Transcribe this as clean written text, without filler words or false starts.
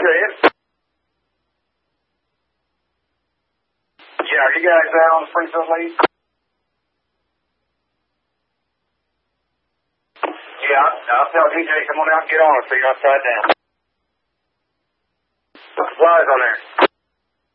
it. Yeah, are you guys out on the free-field lead? Yeah, I'll tell DJ, come on out and get on it so you're upside down. Put supplies on there.